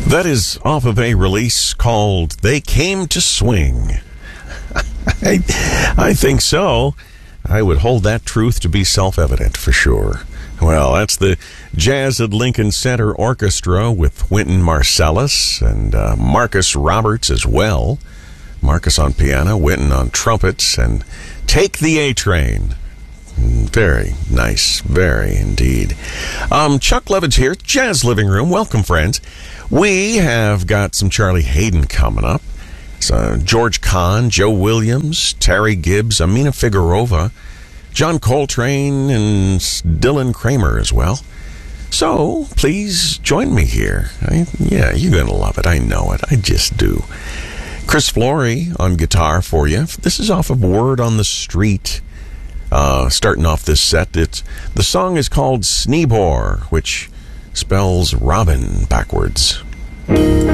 That is off of a release called They Came to Swing. I think so. I would hold that truth to be self-evident for sure. Well, that's the Jazz at Lincoln Center Orchestra with Wynton Marsalis and Marcus Roberts as well. Marcus on piano, Wynton on trumpets, and Take the A-Train. Very nice, very indeed. Chuck Levitt's here, Jazz Living Room. Welcome, friends. We have got some Charlie Haydn coming up. George Kahn, Joe Williams, Terry Gibbs, Amina Figueroa, John Coltrane, and Dylan Kramer as well. So, please join me here. Yeah, you're going to love it. I know it. I just do. Chris Flory on guitar for you. This is off of Word on the Street. Starting off this set, the song is called Sneebor, which spells robin backwards.